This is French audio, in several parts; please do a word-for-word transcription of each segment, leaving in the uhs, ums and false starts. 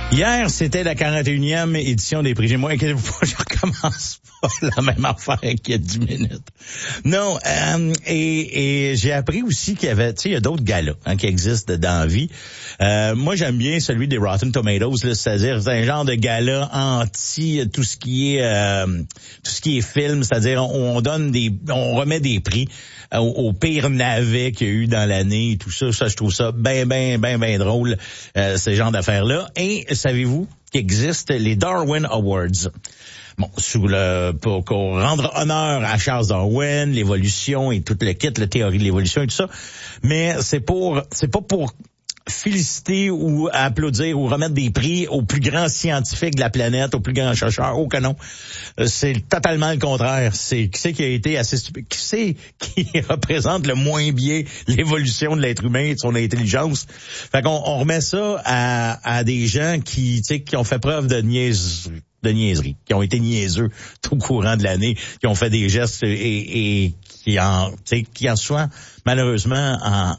Hier, c'était la quarante et unième édition des prix Gémeaux. Inquiétez-vous pas, je recommence pas la même affaire qu'il y a dix minutes. Non, euh, et, et j'ai appris aussi qu'il y avait, tu sais, il y a d'autres galas hein, qui existent dans la vie. Euh, moi, j'aime bien celui des Rotten Tomatoes, là, c'est-à-dire c'est un genre de gala anti tout ce qui est euh, tout ce qui est film, c'est-à-dire on, on donne des, on remet des prix au, au pire navet qu'il y a eu dans l'année, tout ça. Ça, je trouve ça ben, ben, ben, ben drôle, euh, ce genre d'affaires-là. Et savez-vous qu'il existe les Darwin Awards? Bon, sous le pour, pour rendre honneur à Charles Darwin, l'évolution et tout le kit, la théorie de l'évolution et tout ça. Mais c'est pour c'est pas pour féliciter ou applaudir ou remettre des prix aux plus grands scientifiques de la planète, aux plus grands chercheurs. Oh que non. C'est totalement le contraire. C'est qui c'est qui a été assez stupide? Qui c'est qui représente le moins bien l'évolution de l'être humain et de son intelligence? Fait qu'on on remet ça à, à des gens qui, tu sais, qui ont fait preuve de niaiserie. de niaiserie, qui ont été niaiseux tout au courant de l'année, qui ont fait des gestes et, et qui en, tu sais, qui en soient malheureusement en,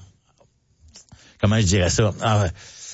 comment je dirais ça, en,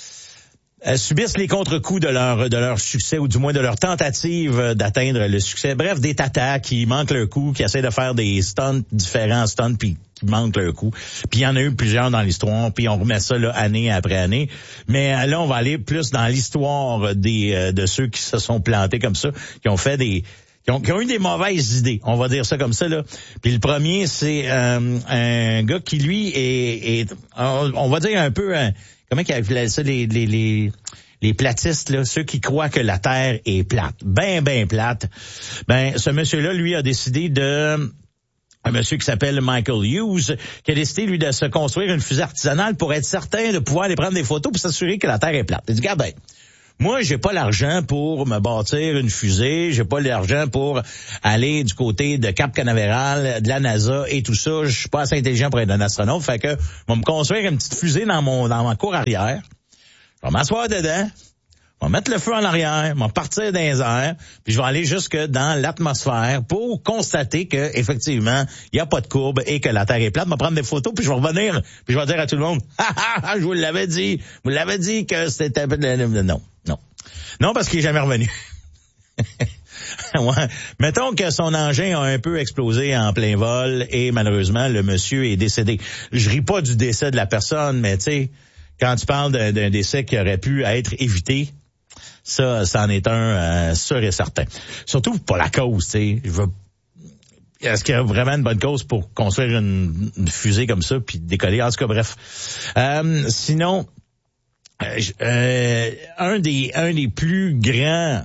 euh, subissent les contre-coups de leur de leur succès ou du moins de leur tentative d'atteindre le succès. Bref, des tatas qui manquent leur coup, qui essaient de faire des stunts, différents stunts, puis qui manquent leur coup. Puis il y en a eu plusieurs dans l'histoire, puis on remet ça là année après année. Mais là, on va aller plus dans l'histoire des euh, de ceux qui se sont plantés comme ça, qui ont fait des Qui ont, qui ont eu des mauvaises idées, on va dire ça comme ça là. Puis le premier, c'est euh, un gars qui lui est, est on va dire un peu un, comment qu'il appelait ça les les les les platistes là, ceux qui croient que la Terre est plate, ben ben plate. Ben ce monsieur-là, lui, a décidé de un monsieur qui s'appelle Michael Hughes, qui a décidé, lui, de se construire une fusée artisanale pour être certain de pouvoir aller prendre des photos pour s'assurer que la Terre est plate. Il dit, regarde, ben, moi, j'ai pas l'argent pour me bâtir une fusée, j'ai pas l'argent pour aller du côté de Cap Canaveral, de la NASA et tout ça. Je suis pas assez intelligent pour être un astronaute, fait que je vais me construire une petite fusée dans mon dans ma cour arrière. Je vais m'asseoir dedans. On va mettre le feu en arrière, on va partir dans les airs, puis je vais aller jusque dans l'atmosphère pour constater que effectivement il y a pas de courbe et que la Terre est plate. Je vais prendre des photos, puis je vais revenir, puis je vais dire à tout le monde, ah ah ah, je vous l'avais dit, vous l'avez dit que c'était un peu de... non, non, non parce qu'il est jamais revenu. Ouais. Mettons que son engin a un peu explosé en plein vol et malheureusement le monsieur est décédé. Je ris pas du décès de la personne, mais tu sais, quand tu parles d'un, d'un décès qui aurait pu être évité. Ça, ça en est un euh, sûr et certain. Surtout pour la cause, tu sais. Je veux... Est-ce qu'il y a vraiment une bonne cause pour construire une, une fusée comme ça puis décoller? En tout cas, bref. Euh, sinon, euh, euh, un des un des plus grands,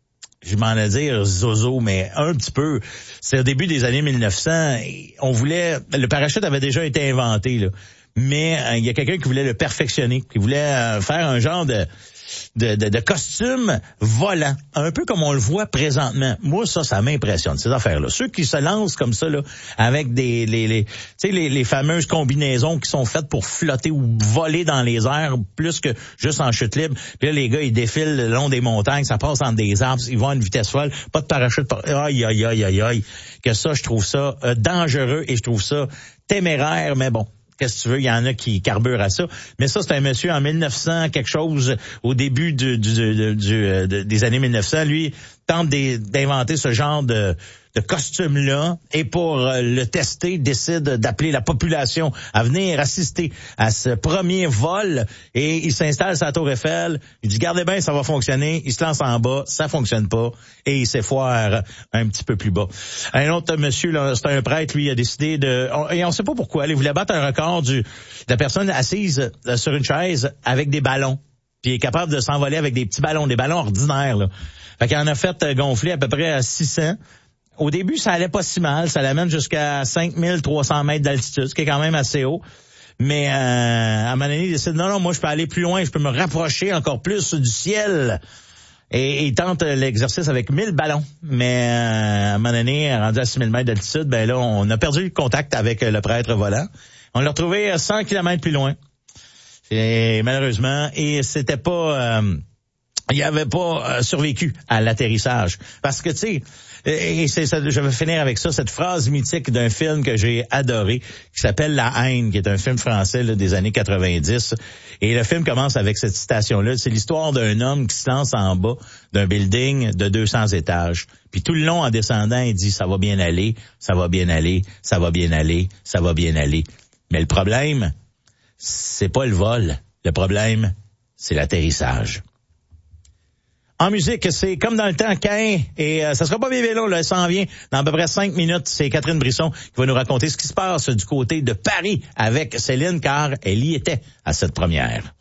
je m'en ai dire zozo, mais un petit peu, c'est au début des années mille neuf cents. On voulait, le parachute avait déjà été inventé là, mais euh, il y a quelqu'un qui voulait le perfectionner, qui voulait euh, faire un genre de De, de, de costumes volants, un peu comme on le voit présentement. Moi, ça, ça m'impressionne, ces affaires-là. Ceux qui se lancent comme ça, là, avec des, les, les, tu sais, les, les fameuses combinaisons qui sont faites pour flotter ou voler dans les airs, plus que juste en chute libre. Puis là, les gars, ils défilent le long des montagnes, ça passe entre des arbres, ils vont à une vitesse folle, pas de parachute, pas... aïe, aïe, aïe, aïe, aïe. Que ça, je trouve ça euh, dangereux et je trouve ça téméraire, mais bon. Qu'est-ce que tu veux, il y en a qui carburent à ça. Mais ça, c'est un monsieur en mille neuf cents, quelque chose, au début du, du, du, du, du, des années mille neuf cents, lui, tente d'inventer ce genre de, de costume-là et pour le tester, décide d'appeler la population à venir assister à ce premier vol et il s'installe sur la Tour Eiffel. Il dit, gardez bien, ça va fonctionner. Il se lance en bas, ça fonctionne pas et il s'effoire un petit peu plus bas. Un autre monsieur, là, c'est un prêtre, lui, il a décidé de... On, et on sait pas pourquoi, il voulait battre un record du, de la personne assise sur une chaise avec des ballons. Puis il est capable de s'envoler avec des petits ballons, des ballons ordinaires, là. Fait qu'il en a fait gonfler à peu près à six cents. Au début, ça allait pas si mal. Ça l'amène jusqu'à cinq mille trois cents mètres d'altitude, ce qui est quand même assez haut. Mais euh, à un moment donné, il décide, non, non, moi, je peux aller plus loin. Je peux me rapprocher encore plus du ciel. Et, et il tente l'exercice avec mille ballons. Mais euh, à un moment donné, rendu à six mille mètres d'altitude, ben là, on a perdu le contact avec le prêtre volant. On l'a retrouvé à cent kilomètres plus loin. Et malheureusement, et c'était pas... Euh, il avait pas euh, survécu à l'atterrissage. Parce que, tu sais, et c'est ça, je vais finir avec ça, cette phrase mythique d'un film que j'ai adoré, qui s'appelle La Haine, qui est un film français là, des années quatre-vingt-dix. Et le film commence avec cette citation-là. C'est l'histoire d'un homme qui se lance en bas d'un building de deux cents étages. Puis tout le long, en descendant, il dit « ça va bien aller, ça va bien aller, ça va bien aller, ça va bien aller ». Mais le problème, c'est pas le vol. Le problème, c'est l'atterrissage. En musique, c'est comme dans le temps, Caïn, et euh, ça sera pas bien vélo, là, ça en vient dans à peu près cinq minutes. C'est Catherine Brisson qui va nous raconter ce qui se passe du côté de Paris avec Céline, car elle y était à cette première.